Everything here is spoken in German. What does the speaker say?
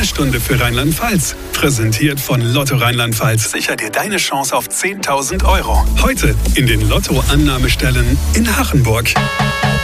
Eine Stunde für Rheinland-Pfalz. Präsentiert von Lotto Rheinland-Pfalz. Sicher dir deine Chance auf 10.000 Euro. Heute in den Lotto-Annahmestellen in Hachenburg.